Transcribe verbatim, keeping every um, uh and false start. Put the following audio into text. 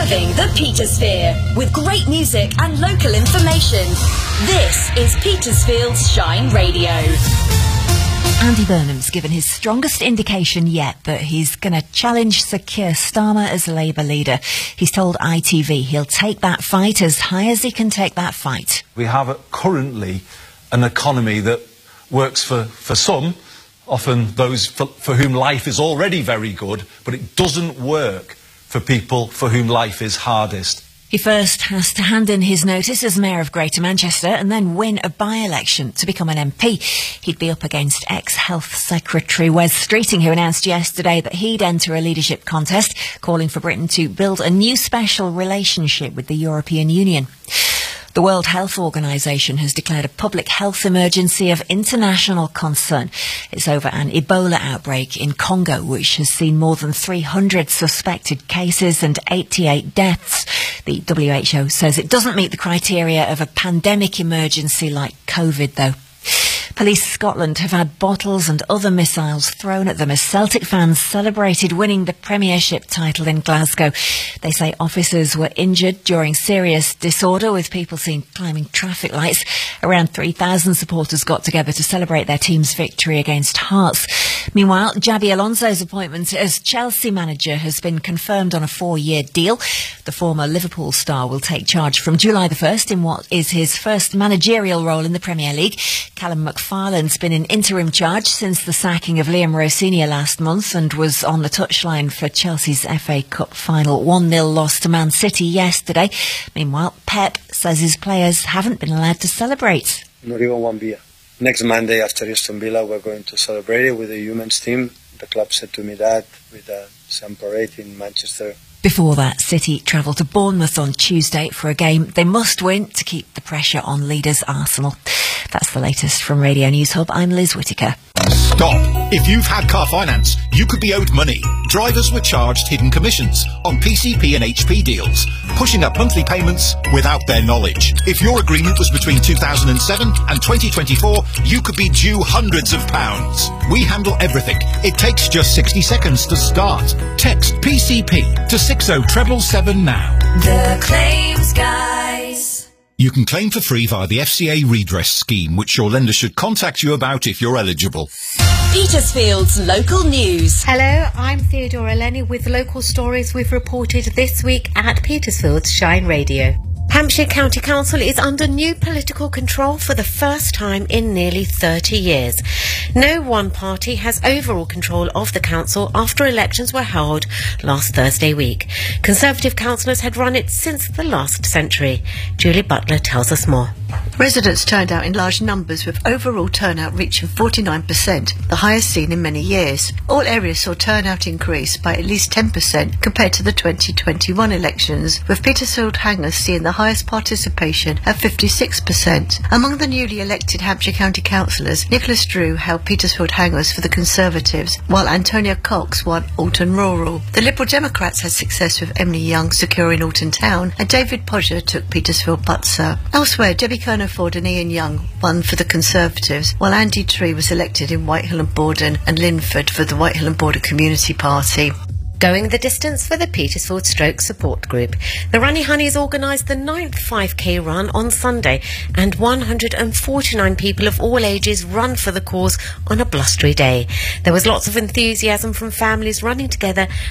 Serving the Petersphere with great music and local information. This is Petersfield's Shine Radio. Andy Burnham's given his strongest indication yet that he's going to challenge Sir Keir Starmer as Labour leader. He's told I T V he'll take that fight as high as he can take that fight. We have currently an economy that works for, for some, often those for, for whom life is already very good, but it doesn't work for people for whom life is hardest. He first has to hand in his notice as Mayor of Greater Manchester and then win a by-election to become an M P. He'd be up against ex-Health Secretary Wes Streeting, who announced yesterday that he'd enter a leadership contest, calling for Britain to build a new special relationship with the European Union. The World Health Organization has declared a public health emergency of international concern. It's over an Ebola outbreak in Congo, which has seen more than three hundred suspected cases and eighty-eight deaths. The W H O says it doesn't meet the criteria of a pandemic emergency like COVID, though. Police Scotland have had bottles and other missiles thrown at them as Celtic fans celebrated winning the Premiership title in Glasgow. They say officers were injured during serious disorder, with people seen climbing traffic lights. Around three thousand supporters got together to celebrate their team's victory against Hearts. Meanwhile, Xabi Alonso's appointment as Chelsea manager has been confirmed on a four-year deal. The former Liverpool star will take charge from July the first in what is his first managerial role in the Premier League. Callum McFarlane's been in interim charge since the sacking of Liam Rosenior last month and was on the touchline for Chelsea's F A Cup final one nil loss to Man City yesterday. Meanwhile, Pep says his players haven't been allowed to celebrate. Not even one beer. Next Monday after Aston Villa, we're going to celebrate it with the women's team. The club said to me that with uh, some parade in Manchester. Before that, City travel to Bournemouth on Tuesday for a game they must win to keep the pressure on leaders Arsenal. That's the latest from Radio News Hub. I'm Liz Whittaker. Stop. If you've had car finance, you could be owed money. Drivers were charged hidden commissions on P C P and H P deals, pushing up monthly payments without their knowledge. If your agreement was between two thousand seven and twenty twenty-four, you could be due hundreds of pounds. We handle everything. It takes just sixty seconds to start. Text P C P to six oh seven seven now. The Claims Guys. You can claim for free via the F C A redress scheme, which your lender should contact you about if you're eligible. Petersfield's local news. Hello, I'm Theodora Lenny with local stories we've reported this week at Petersfield's Shine Radio. Hampshire County Council is under new political control for the first time in nearly thirty years. No one party has overall control of the council after elections were held last Thursday week. Conservative councillors had run it since the last century. Julie Butler tells us more. Residents turned out in large numbers, with overall turnout reaching forty-nine percent, the highest seen in many years. All areas saw turnout increase by at least ten percent compared to the twenty twenty-one elections, with Petersfield Hangers seeing the highest participation at fifty-six percent. Among the newly elected Hampshire County councillors, Nicholas Drew held Petersfield Hangers for the Conservatives, while Antonia Cox won Alton Rural. The Liberal Democrats had success with Emily Young securing Alton Town, and David Podger took Petersfield Butser. Elsewhere, Debbie Kernaford and Ian Young won for the Conservatives, while Andy Tree was elected in Whitehill and Borden and Linford for the Whitehill and Borden Community Party. Going the distance for the Petersfield Stroke Support Group. The Runny Honeys organised the ninth five K run on Sunday, and one hundred forty-nine people of all ages run for the cause on a blustery day. There was lots of enthusiasm from families running together